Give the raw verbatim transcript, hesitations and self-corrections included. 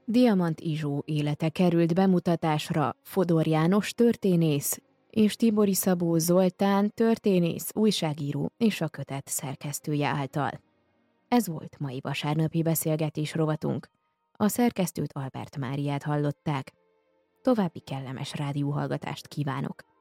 Diamant Izsó élete került bemutatásra Fodor János történész és Tibori Szabó Zoltán történész, újságíró és a kötet szerkesztője által. Ez volt mai vasárnapi beszélgetés rovatunk. A szerkesztőt, Albert Máriát hallották. További kellemes rádióhallgatást kívánok!